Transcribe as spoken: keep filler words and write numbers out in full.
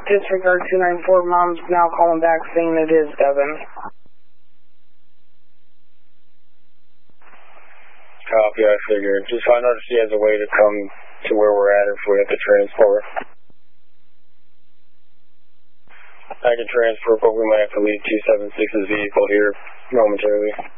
Disregard two nine four, mom's now calling back saying it is Evan. Copy, I figured. Just find out if she has a way to come to where we're at if we have to transport. I can transport, but we might have to leave two seven six's vehicle here momentarily.